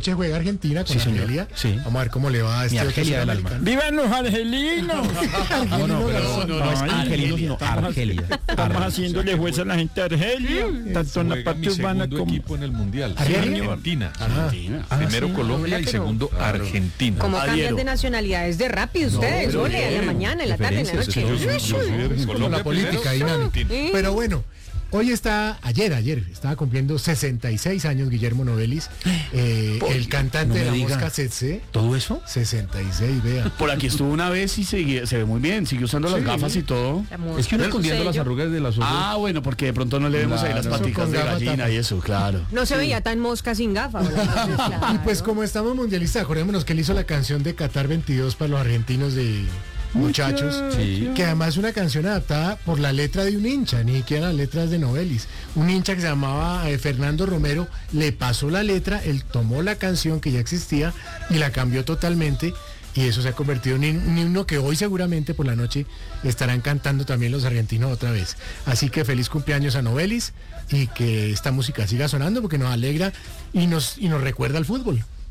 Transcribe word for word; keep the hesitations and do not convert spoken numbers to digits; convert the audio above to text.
noche juega Argentina con Sí, señor. Argelia. Sí. Vamos a ver cómo le va a este Mi otro Argelia del alma. sudamericano. ¡Vivan los argelinos! No, no, pero Garzón. no, es Ay, Argelino, sino estamos- Argelia. Estamos Argelia. haciéndole fuerza a la gente de Argelia, tanto en la Juega mi parte urbana segundo como... equipo en el mundial. ¿Argelia? Argentina. Argentina. Ah, Primero sí. Colombia y Pero- segundo Argentina. Como cambian Adhiero. de nacionalidades de rápido ustedes, pero ole, en la bien. mañana, en la tarde, en la Referencias, noche. es que yo Yo soy de Es como Colombia la política primero, dinámica. Argentina. Pero bueno, hoy está, ayer, ayer, estaba cumpliendo sesenta y seis años Guillermo Novelis, eh, el cantante no de me la diga. Mosca Tsetse. ¿Todo eso? sesenta y seis, vea. Por aquí estuvo una vez y sigue, se ve muy bien, sigue usando las Sí. gafas y todo. Es que uno Su escondiendo las sello. arrugas de las ojos. Ah, bueno, porque de pronto no le vemos ahí las Claro. paticas Con de gafa gallina tapa. y eso, claro. No se veía tan mosca sin gafas. Y pues como estamos mundialistas, acordémonos que él hizo la canción de Qatar veintidós para los argentinos de Muchachos, Sí. que además es una canción adaptada por la letra de un hincha, ni siquiera las letras de Novelis. Un hincha que se llamaba eh, Fernando Romero le pasó la letra, él tomó la canción que ya existía y la cambió totalmente. Y eso se ha convertido en un himno que hoy seguramente por la noche estarán cantando también los argentinos otra vez. Así que feliz cumpleaños a Novelis y que esta música siga sonando porque nos alegra y nos, y nos recuerda al fútbol.